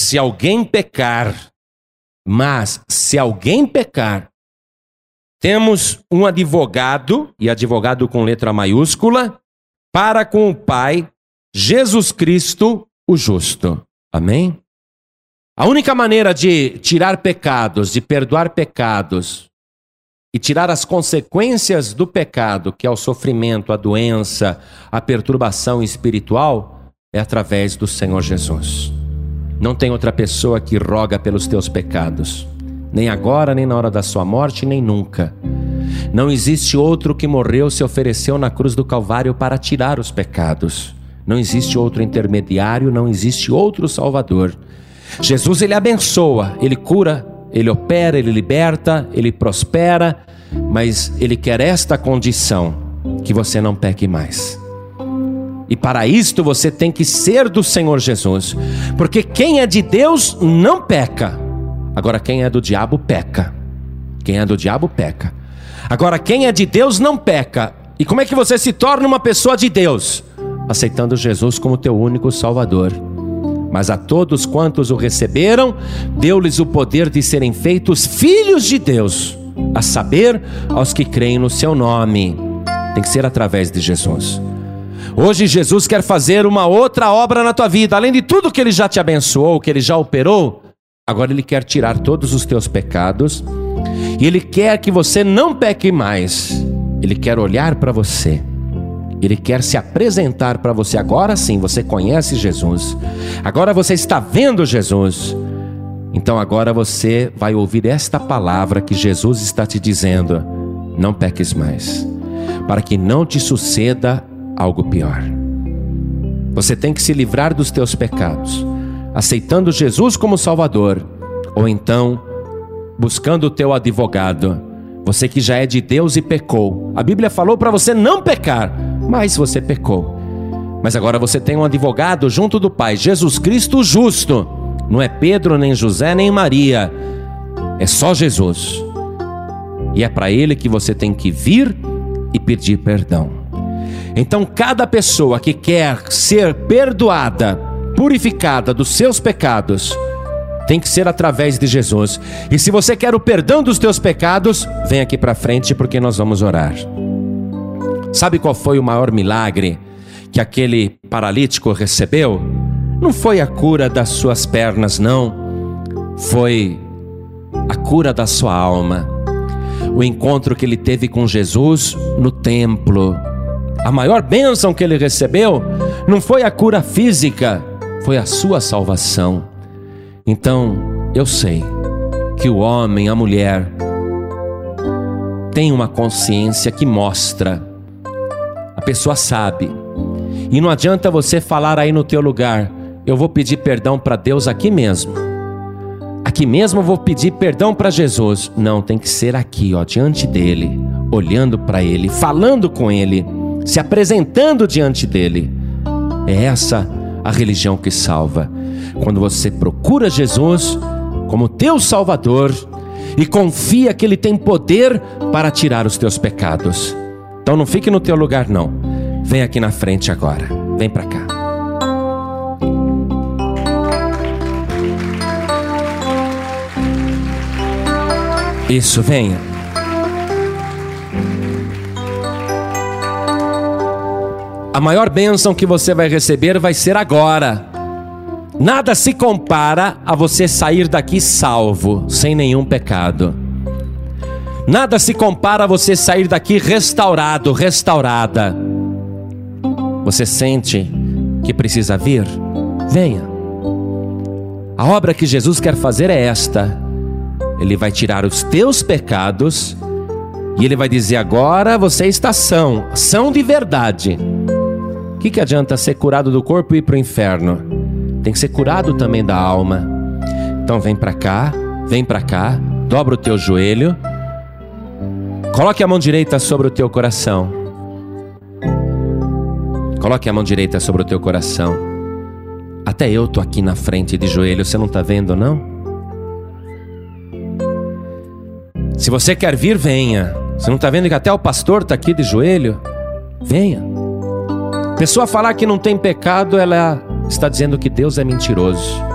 se alguém pecar, temos um advogado, e advogado com letra maiúscula, para com o Pai, Jesus Cristo, o justo. Amém? A única maneira de tirar pecados, de perdoar pecados e tirar as consequências do pecado, que é o sofrimento, a doença, a perturbação espiritual, é através do Senhor Jesus. Não tem outra pessoa que roga pelos teus pecados, nem agora, nem na hora da sua morte, nem nunca. Não existe outro que morreu, se ofereceu na cruz do Calvário para tirar os pecados. Não existe outro intermediário, não existe outro Salvador. Jesus, ele abençoa, ele cura, ele opera, ele liberta, ele prospera, mas ele quer esta condição, que você não peque mais. E para isto você tem que ser do Senhor Jesus, porque quem é de Deus não peca. Agora quem é do diabo peca. Quem é do diabo peca. Agora quem é de Deus não peca. E como é que você se torna uma pessoa de Deus? Aceitando Jesus como teu único Salvador. Mas a todos quantos o receberam, deu-lhes o poder de serem feitos filhos de Deus, a saber, aos que creem no seu nome. Tem que ser através de Jesus. Hoje Jesus quer fazer uma outra obra na tua vida. Além de tudo que ele já te abençoou, que ele já operou, agora ele quer tirar todos os teus pecados. E ele quer que você não peque mais. Ele quer olhar para você. Ele quer se apresentar para você. Agora sim, você conhece Jesus. Agora você está vendo Jesus. Então agora você vai ouvir esta palavra que Jesus está te dizendo: não peques mais, para que não te suceda algo pior. Você tem que se livrar dos teus pecados, aceitando Jesus como Salvador, ou então buscando o teu advogado. Você que já é de Deus e pecou. A Bíblia falou para você não pecar, mas você pecou. Mas agora você tem um advogado junto do Pai, Jesus Cristo justo. Não é Pedro, nem José, nem Maria. É só Jesus. E é para ele que você tem que vir e pedir perdão. Então cada pessoa que quer ser perdoada, purificada dos seus pecados, tem que ser através de Jesus. E se você quer o perdão dos teus pecados, vem aqui para frente, porque nós vamos orar. Sabe qual foi o maior milagre que aquele paralítico recebeu? Não foi a cura das suas pernas, não. Foi a cura da sua alma. O encontro que ele teve com Jesus no templo. A maior bênção que ele recebeu não foi a cura física, foi a sua salvação. Então, eu sei que o homem, a mulher, tem uma consciência que mostra. A pessoa sabe. E não adianta você falar aí no teu lugar: eu vou pedir perdão para Deus aqui mesmo. Aqui mesmo eu vou pedir perdão para Jesus. Não, tem que ser aqui, ó, diante dele, olhando para ele, falando com ele, se apresentando diante dele. É essa a religião que salva. Quando você procura Jesus como teu Salvador e confia que ele tem poder para tirar os teus pecados. Então não fique no teu lugar, não. Vem aqui na frente agora. Vem para cá. Isso, venha. A maior bênção que você vai receber vai ser agora. Nada se compara a você sair daqui salvo, sem nenhum pecado. Nada se compara a você sair daqui restaurado, restaurada. Você sente que precisa vir? Venha. A obra que Jesus quer fazer é esta. Ele vai tirar os teus pecados e ele vai dizer: agora você está são de verdade. O que adianta ser curado do corpo e ir para o inferno? Tem que ser curado também da alma. Então vem para cá, dobra o teu joelho, coloque a mão direita sobre o teu coração. Coloque a mão direita sobre o teu coração. Até eu tô aqui na frente de joelho, você não está vendo, não? Se você quer vir, venha. Você não está vendo que até o pastor está aqui de joelho? Venha. Pessoa falar que não tem pecado, ela está dizendo que Deus é mentiroso.